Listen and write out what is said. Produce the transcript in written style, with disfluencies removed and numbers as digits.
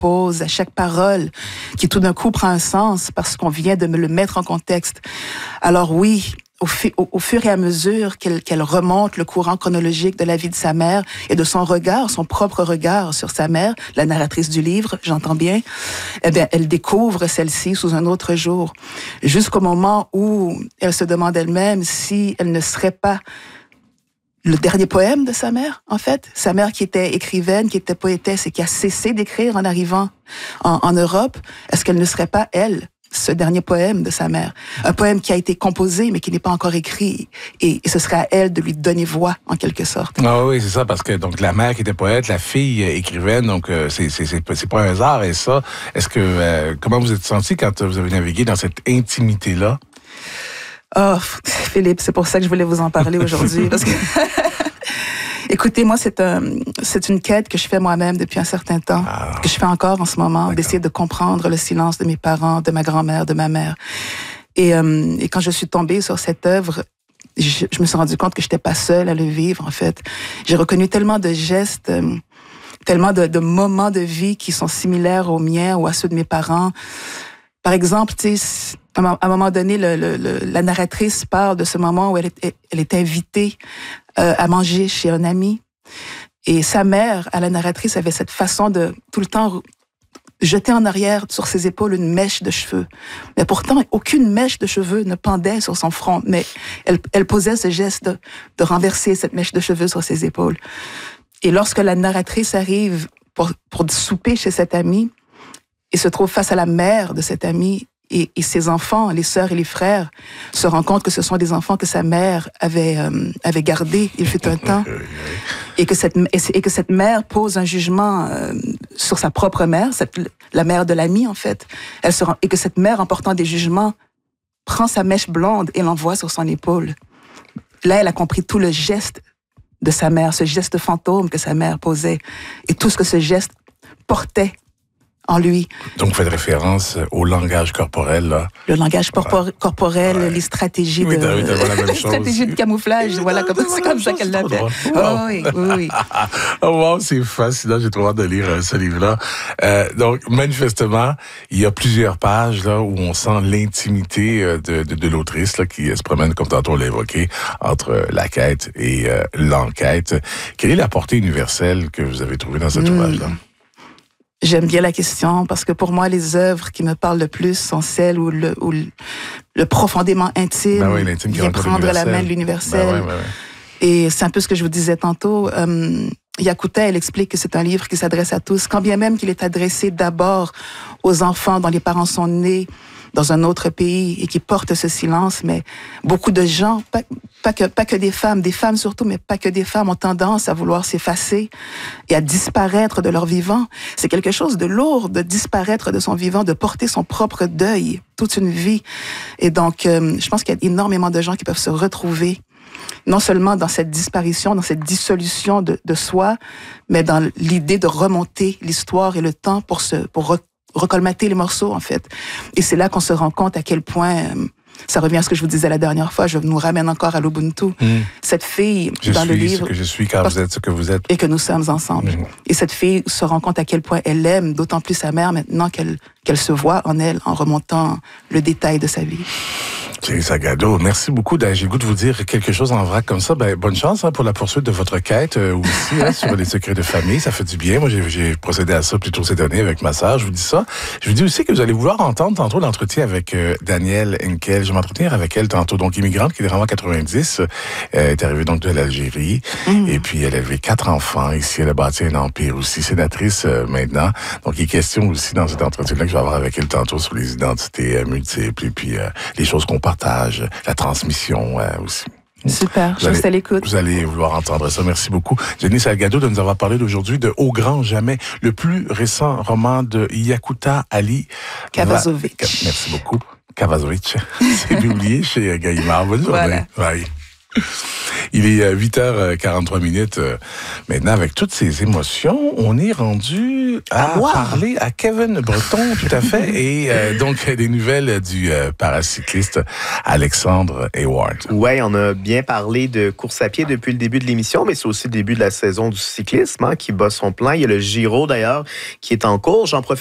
pause, à chaque parole qui tout d'un coup prend un sens parce qu'on vient de me le mettre en contexte. Alors oui, au fur et à mesure qu'elle remonte le courant chronologique de la vie de sa mère et de son regard, son propre regard sur sa mère, la narratrice du livre, j'entends bien, eh bien, elle découvre celle-ci sous un autre jour, jusqu'au moment où elle se demande elle-même si elle ne serait pas le dernier poème de sa mère, en fait. Sa mère qui était écrivaine, qui était poétesse et qui a cessé d'écrire en arrivant en Europe. Est-ce qu'elle ne serait pas, elle, ce dernier poème de sa mère? Un poème qui a été composé, mais qui n'est pas encore écrit. Et ce serait à elle de lui donner voix, en quelque sorte. Ah oui, c'est ça, parce que donc la mère qui était poète, la fille écrivaine, donc c'est pas un hasard. Et ça, est-ce que comment vous êtes senti quand vous avez navigué dans cette intimité-là? Oh, Philippe, c'est pour ça que je voulais vous en parler aujourd'hui, parce que écoutez, moi, c'est une quête que je fais moi-même depuis un certain temps, que je fais encore en ce moment, d'essayer de comprendre le silence de mes parents, de ma grand-mère, de ma mère. Et quand je suis tombée sur cette œuvre, je me suis rendu compte que j'étais pas seule à le vivre, en fait. J'ai reconnu tellement de gestes, tellement de moments de vie qui sont similaires aux miens ou à ceux de mes parents. Par exemple, tu sais, à un moment donné, la narratrice parle de ce moment où elle est invitée à manger chez un ami. Et sa mère, à la narratrice, avait cette façon de tout le temps jeter en arrière sur ses épaules une mèche de cheveux. Mais pourtant, aucune mèche de cheveux ne pendait sur son front. Mais elle posait ce geste de renverser cette mèche de cheveux sur ses épaules. Et lorsque la narratrice arrive pour souper chez cet ami, et se trouve face à la mère de cet ami et ses enfants, les sœurs et les frères, se rend compte que ce sont des enfants que sa mère avait gardés, il fut un temps, et que cette mère pose un jugement sur sa propre mère, la mère de l'ami en fait, et que cette mère, en portant des jugements, prend sa mèche blonde et l'envoie sur son épaule. Là, elle a compris tout le geste de sa mère, ce geste fantôme que sa mère posait, et tout ce que ce geste portait en lui. Donc, vous faites référence au langage corporel, là. Le langage corporel, ouais. Les stratégies stratégies de camouflage, voilà, c'est comme ça qu'elle l'appelle. Oh, oui. Oh, wow, c'est fascinant, j'ai trop hâte de lire ce livre-là. Donc, manifestement, il y a plusieurs pages, là, où on sent l'intimité de l'autrice, là, qui se promène, comme tantôt on l'a évoqué, entre la quête et l'enquête. Quelle est la portée universelle que vous avez trouvée dans cet ouvrage-là? J'aime bien la question parce que pour moi, les œuvres qui me parlent le plus sont celles où le profondément intime vient prendre la main de l'universel. Et c'est un peu ce que je vous disais tantôt. Yakuta, elle explique que c'est un livre qui s'adresse à tous, quand bien même qu'il est adressé d'abord aux enfants dont les parents sont nés dans un autre pays et qui portent ce silence, mais beaucoup de gens, pas que des femmes surtout, mais pas que des femmes, ont tendance à vouloir s'effacer et à disparaître de leur vivant. C'est quelque chose de lourd de disparaître de son vivant, de porter son propre deuil toute une vie. Et donc, je pense qu'il y a énormément de gens qui peuvent se retrouver non seulement dans cette disparition, dans cette dissolution de soi, mais dans l'idée de remonter l'histoire et le temps pour recolmater les morceaux, en fait. Et c'est là qu'on se rend compte à quel point, ça revient à ce que je vous disais la dernière fois, je nous ramène encore à l'Ubuntu. Cette fille, dans le livre... Je suis ce que je suis, car vous êtes ce que vous êtes. Et que nous sommes ensemble. Et cette fille se rend compte à quel point elle aime d'autant plus sa mère maintenant qu'elle se voit en elle, en remontant le détail de sa vie. Thierry Salgado, merci beaucoup. J'ai le goût de vous dire quelque chose en vrac comme ça. Bonne chance pour la poursuite de votre quête aussi sur les secrets de famille. Ça fait du bien. Moi, j'ai procédé à ça plus tôt cette année avec ma sœur. Je vous dis ça. Je vous dis aussi que vous allez vouloir entendre tantôt l'entretien avec Danielle Henkel. Je vais m'entretenir avec elle tantôt. Donc, immigrante qui est vraiment en 90. Est arrivée donc de l'Algérie. Et puis, elle avait 4 enfants. Ici, elle a bâti un empire aussi. Sénatrice maintenant. Donc, il est question aussi dans cet entretien-là que je vais avoir avec elle tantôt sur les identités multiples et puis les choses qu'on partage, la transmission aussi. Super, je suis à l'écoute. Vous allez vouloir entendre ça. Merci beaucoup. Jenny Salgado de nous avoir parlé d'aujourd'hui de Au grand jamais, le plus récent roman de Yakuta Ali Kavazovic. Merci beaucoup. Kavazovic. C'est publié chez Gallimard. Bonne journée. Voilà. Bye. Il est 8h43. Maintenant, avec toutes ces émotions, on est rendu à parler à Kevin Breton, tout à fait, et donc des nouvelles du paracycliste Alexandre Hayward. Oui, on a bien parlé de course à pied depuis le début de l'émission, mais c'est aussi le début de la saison du cyclisme qui bat son plein. Il y a le Giro, d'ailleurs, qui est en cours. J'en profite